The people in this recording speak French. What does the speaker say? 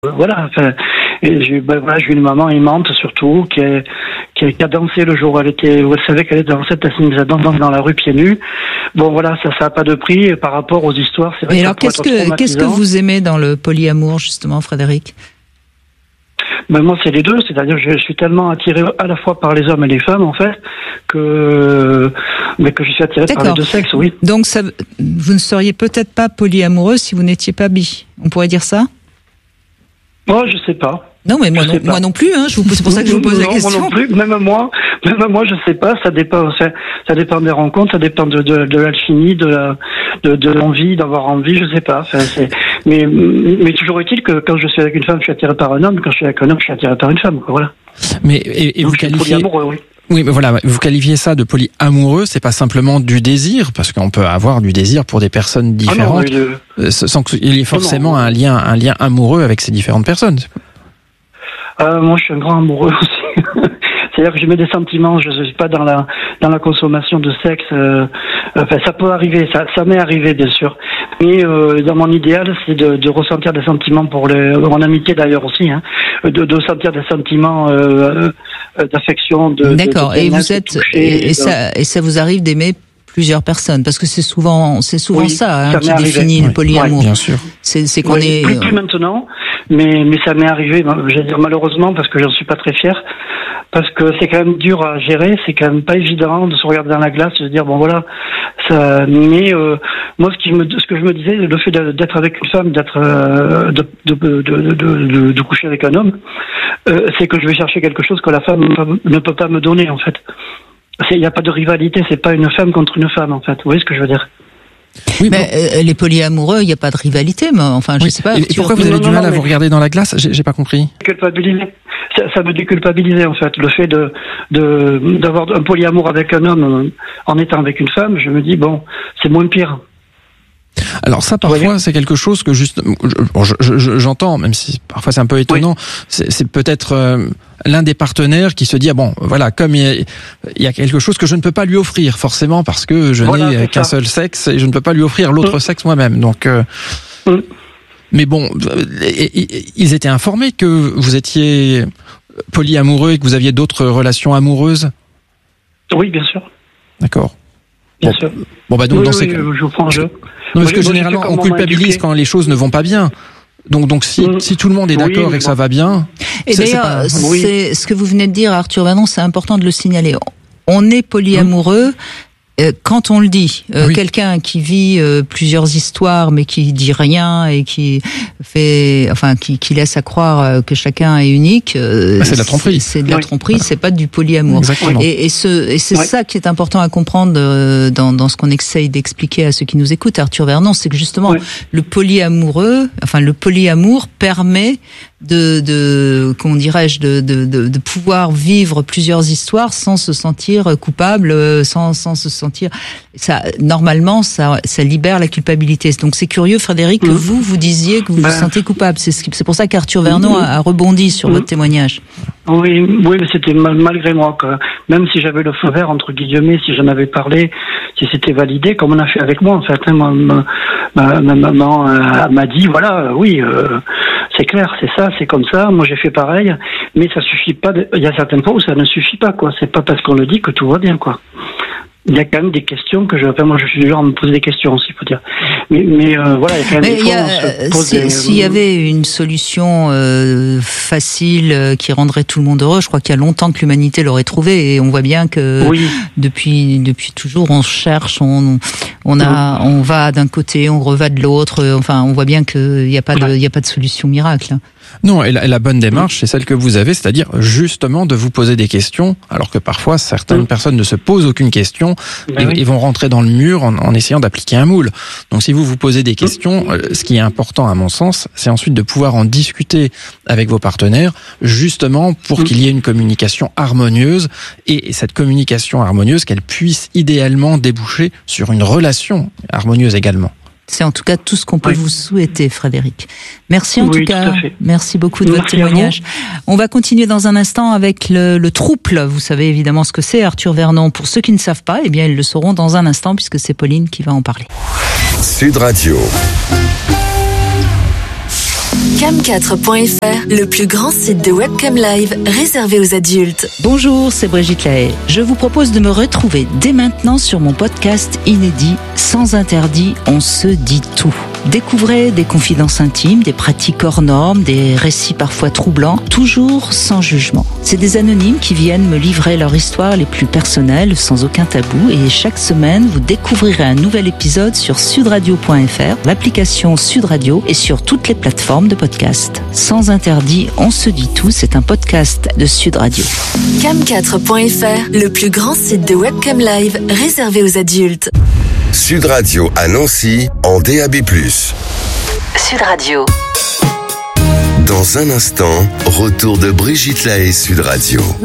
voilà. Enfin, j'ai eu une maman aimante surtout qui a dansé le jour où elle savait qu'elle était enceinte, elle s'est mise à danser dans la rue pieds nus. Bon voilà, ça a pas de prix par rapport aux histoires. C'est vrai. Et alors qu'est-ce que vous aimez dans le polyamour justement, Frédéric? Ben moi c'est les deux, c'est-à-dire que je suis tellement attiré à la fois par les hommes et les femmes en fait que je suis attiré par les deux sexes, oui. Donc vous ne seriez peut-être pas polyamoureux si vous n'étiez pas bi. On pourrait dire ça? Moi je sais pas. Non, mais moi non plus, hein. C'est pour ça que je vous pose la question. Moi non plus, même moi, je sais pas. Ça dépend des rencontres, ça dépend de l'alchimie, de l'envie, d'avoir envie, je sais pas. Enfin, mais toujours est-il que quand je suis avec une femme, je suis attiré par un homme. Quand je suis avec un homme, je suis attiré par une femme. Quoi, voilà. Mais et vous qualifiez polyamoureux, oui. Oui, mais voilà, vous qualifiez ça de polyamoureux, c'est pas simplement du désir, parce qu'on peut avoir du désir pour des personnes différentes, sans qu'il y ait forcément un lien amoureux avec ces différentes personnes. Moi, je suis un grand amoureux aussi. C'est-à-dire que je mets des sentiments, je ne suis pas dans la consommation de sexe. Enfin, ça peut arriver, ça m'est arrivé bien sûr. Mais dans mon idéal, c'est de ressentir des sentiments pour en amitié d'ailleurs aussi, hein, de sentir des sentiments d'affection. D'accord. Et vous êtes et ça vous arrive d'aimer plusieurs personnes, parce que c'est souvent oui, ça qui définit le polyamour. Oui, bien sûr. C'est qu'on est plus maintenant, mais ça m'est arrivé. Je vais dire malheureusement parce que j'en suis pas très fier, parce que c'est quand même dur à gérer. C'est quand même pas évident de se regarder dans la glace, de se dire bon voilà. Ça, mais moi, ce que je me disais, le fait d'être avec une femme, de coucher avec un homme, c'est que je vais chercher quelque chose que la femme ne peut pas me donner en fait. Il n'y a pas de rivalité, c'est pas une femme contre une femme en fait. Vous voyez ce que je veux dire? Oui, mais les polyamoureux, il n'y a pas de rivalité, mais enfin, je sais pas. Et pourquoi vous avez du mal à vous regarder dans la glace? J'ai pas compris. Culpabiliser. Ça me déculpabiliser en fait. Le fait d'avoir un polyamour avec un homme en étant avec une femme, je me dis bon, c'est moins pire. Alors ça, parfois, c'est quelque chose que j'entends, même si parfois c'est un peu étonnant. Oui. C'est peut-être l'un des partenaires qui se dit bon, voilà, comme il y a quelque chose que je ne peux pas lui offrir forcément parce que je n'ai qu'un seul sexe et je ne peux pas lui offrir l'autre sexe moi-même. Donc, mais bon, ils étaient informés que vous étiez polyamoureux et que vous aviez d'autres relations amoureuses. Oui, bien sûr. D'accord. Bien sûr. Bon bah donc dans ces cas, je vous prends un jeu. Non, parce que généralement on culpabilise quand les choses ne vont pas bien. Donc si tout le monde est d'accord et que ça va bien. Et d'ailleurs, c'est ce que vous venez de dire, Arthur Vernon, c'est important de le signaler. On est polyamoureux quand on le dit. Quelqu'un qui vit plusieurs histoires mais qui dit rien et qui laisse à croire que chacun est unique, c'est de la tromperie. C'est de la tromperie, c'est pas du polyamour. Exactement. Et c'est ça qui est important à comprendre dans ce qu'on essaye d'expliquer à ceux qui nous écoutent, Arthur Vernon, c'est que justement le polyamour permet comment dirais-je, de pouvoir vivre plusieurs histoires sans se sentir coupable, sans se sentir ça. Normalement, ça libère la culpabilité. Donc c'est curieux, Frédéric, que vous disiez que vous vous sentez coupable. C'est pour ça qu'Arthur Vernon a rebondi sur votre témoignage. Oui, mais c'était malgré moi, quoi. Même si j'avais le feu vert entre guillemets, si j'en avais parlé, si c'était validé, comme on a fait avec moi en fait. Ma maman m'a dit voilà, c'est clair, c'est ça, c'est comme ça. Moi j'ai fait pareil, mais ça suffit pas. Il y a certaines fois où ça ne suffit pas, quoi. C'est pas parce qu'on le dit que tout va bien, quoi. Il y a quand même des questions moi je suis du genre à me poser des questions aussi, faut dire. Mais voilà, il y a quand même des fois où on se pose s'il y avait une solution facile qui rendrait tout le monde heureux, je crois qu'il y a longtemps que l'humanité l'aurait trouvé, et on voit bien que depuis toujours on cherche, on va d'un côté, on reva de l'autre, enfin on voit bien qu'il n'y a pas de solution miracle. Non, et la bonne démarche, c'est celle que vous avez, c'est-à-dire justement de vous poser des questions, alors que parfois certaines personnes ne se posent aucune question et vont rentrer dans le mur en essayant d'appliquer un moule. Donc si vous posez des questions, ce qui est important à mon sens, c'est ensuite de pouvoir en discuter avec vos partenaires, justement pour qu'il y ait une communication harmonieuse, et cette communication harmonieuse, qu'elle puisse idéalement déboucher sur une relation harmonieuse également. C'est en tout cas tout ce qu'on peut vous souhaiter, Frédéric. Merci en tout cas. Merci beaucoup de votre Merci témoignage. On va continuer dans un instant avec le trouble. Vous savez évidemment ce que c'est, Arthur Vernon. Pour ceux qui ne savent pas, eh bien ils le sauront dans un instant puisque c'est Pauline qui va en parler. Sud Radio. Cam4.fr, le plus grand site de webcam live réservé aux adultes. Bonjour, c'est Brigitte Lahaye. Je vous propose de me retrouver dès maintenant sur mon podcast inédit Sans interdit, on se dit tout. Découvrez des confidences intimes, des pratiques hors normes, des récits parfois troublants, toujours sans jugement. C'est des anonymes qui viennent me livrer leur histoire les plus personnelles, sans aucun tabou, et chaque semaine, vous découvrirez un nouvel épisode sur sudradio.fr, l'application Sud Radio et sur toutes les plateformes de podcast. Sans interdit, on se dit tout, c'est un podcast de Sud Radio. Cam4.fr, le plus grand site de webcam live réservé aux adultes. Sud Radio à Nancy en DAB+. Sud Radio. Dans un instant, retour de Brigitte Lahaye Sud Radio.